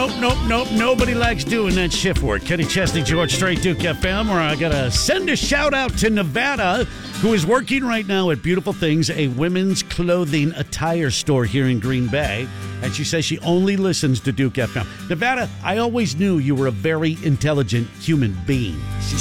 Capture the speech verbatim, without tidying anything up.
nope, nope, nope. Nobody likes doing that shift work. Kenny Chesney, George Strait, Duke F M, where I got to send a shout out to Nevada, who is working right now at Beautiful Things, a women's clothing attire store here in Green Bay. And she says she only listens to Duke F M. Nevada, I always knew you were a very intelligent human being. She